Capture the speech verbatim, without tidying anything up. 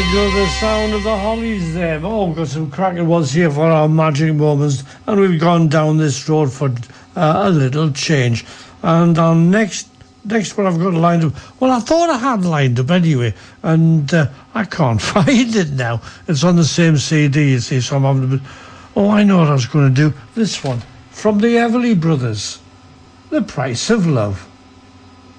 go, the sound of the Hollies there. Oh, we've got some cracking ones here for our magic moments, and we've gone down this road for uh, a little change. And our next next one I've got lined up, well, I thought I had lined up anyway, and uh, I can't find it now. It's on the same C D, you see, so I'm having a bit... Oh, I know what I was going to do. This one, from the Everly Brothers, The Price of Love.